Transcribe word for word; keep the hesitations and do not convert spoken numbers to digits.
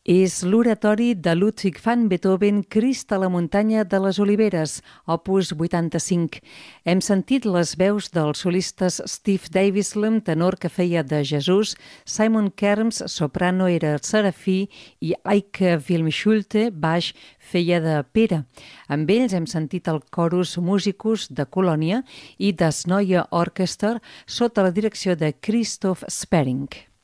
És l'oratori de Ludwig van Beethoven, Crist a la muntanya de les Oliveres, opus vuitanta-cinc. Hem sentit les veus dels solistes Steve Davislam, tenor que feia de Jesús, Simon Kerms, soprano, era Serafí, i Eike Wilmschulte, baix, feia de Pere. Amb ells hem sentit el Chorus Musicus de Colònia i Das Neue Orchester sota la direcció de Christoph Spering.